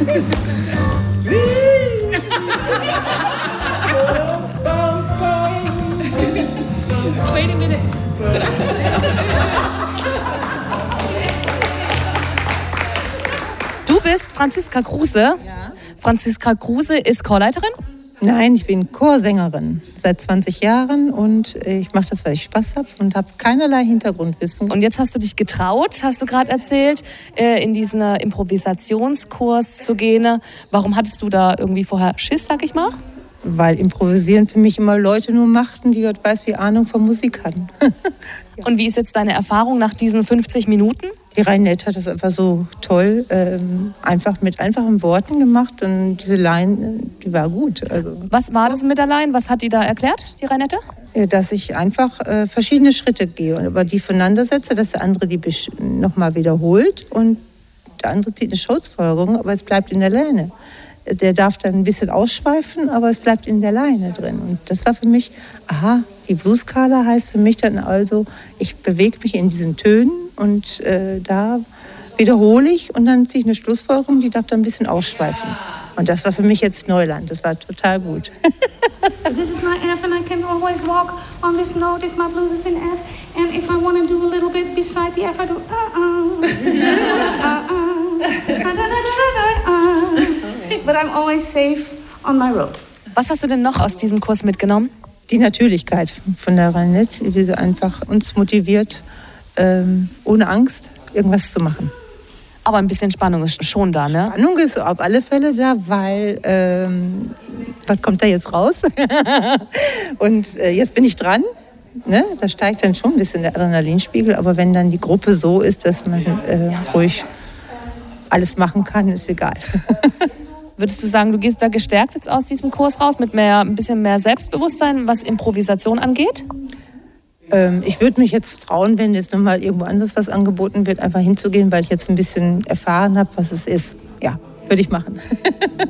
Wait a minute. Du bist Franziska Kruse. Ja. Franziska Kruse ist Chorleiterin. Nein, ich bin Chorsängerin seit 20 Jahren und ich mache das, weil ich Spaß habe und habe keinerlei Hintergrundwissen. Und jetzt hast du dich getraut, hast du gerade erzählt, in diesen Improvisationskurs zu gehen. Warum hattest du da irgendwie vorher Schiss, sag ich mal? Weil Improvisieren für mich immer Leute nur machten, die Gott weiß, wie Ahnung von Musik hatten. Und wie ist jetzt deine Erfahrung nach diesen 50 Minuten? Die Reinette hat das einfach so toll, einfach mit einfachen Worten gemacht und diese Line, die war gut. Also, Was war das mit der Line? Was hat die da erklärt, die Reinette? dass ich einfach verschiedene Schritte gehe und über die voneinander setze, dass der andere die nochmal wiederholt und der andere zieht eine Schlussfolgerung, aber es bleibt in der Leine. Der darf dann ein bisschen ausschweifen, aber es bleibt in der Leine drin. Und das war für mich, aha, die Blues-Skala heißt für mich dann also, ich bewege mich in diesen Tönen und da wiederhole ich und dann ziehe ich eine Schlussfolgerung, die darf dann ein bisschen ausschweifen. Und das war für mich jetzt Neuland, das war total gut. So this is my F and I can always walk on this note if my blues is in F. And if I want to do a little bit beside the F, I do But I'm always safe on my rope. Was hast du denn noch aus diesem Kurs mitgenommen? Die Natürlichkeit von der Reinette, wie sie einfach uns motiviert, ohne Angst irgendwas zu machen. Aber ein bisschen Spannung ist schon da, ne? Spannung ist auf alle Fälle da, weil, was kommt da jetzt raus? Und jetzt bin ich dran. Ne? Da steigt dann schon ein bisschen der Adrenalinspiegel, aber wenn dann die Gruppe so ist, dass man ruhig alles machen kann, ist egal. Würdest du sagen, du gehst da gestärkt jetzt aus diesem Kurs raus, mit ein bisschen mehr Selbstbewusstsein, was Improvisation angeht? Ich würde mich jetzt trauen, wenn jetzt nochmal irgendwo anders was angeboten wird, einfach hinzugehen, weil ich jetzt ein bisschen erfahren habe, was es ist. Ja, würde ich machen.